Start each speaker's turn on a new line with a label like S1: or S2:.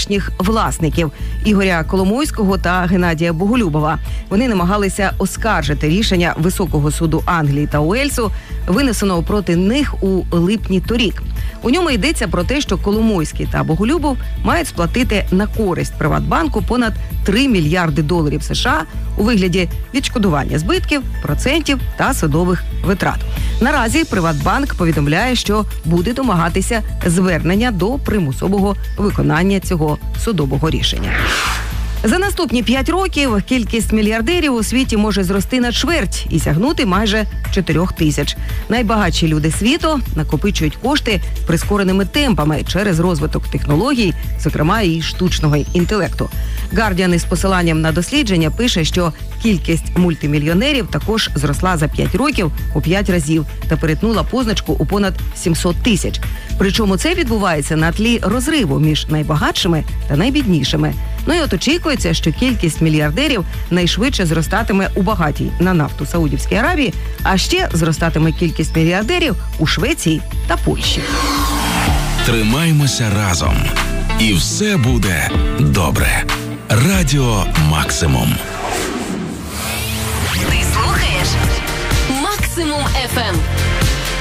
S1: нинішніх власників – Ігоря Коломойського та Геннадія Боголюбова. Вони намагалися оскаржити рішення Високого суду Англії та Уельсу, винесеного проти них у липні торік. У ньому йдеться про те, що Коломойський та Боголюбов мають сплатити на користь Приватбанку понад $3 мільярди США у вигляді відшкодування збитків, процентів та судових витрат. Наразі Приватбанк повідомляє, що буде домагатися звернення до примусового виконання цього судового рішення. За наступні 5 років кількість мільярдерів у світі може зрости на чверть і сягнути майже 4 тисяч. Найбагатші люди світу накопичують кошти прискореними темпами через розвиток технологій, зокрема і штучного інтелекту. Guardian із посиланням на дослідження пише, що кількість мультимільйонерів також зросла за 5 років у 5 разів та перетнула позначку у понад 700 тисяч. Причому це відбувається на тлі розриву між найбагатшими та найбіднішими. Ну і от очікується, що кількість мільярдерів найшвидше зростатиме у багатій на нафту Саудівській Аравії, а ще зростатиме кількість мільярдерів у Швеції та Польщі.
S2: Тримаймося разом. І все буде добре. Радіо Максимум.
S3: Ти слухаєш Максимум FM.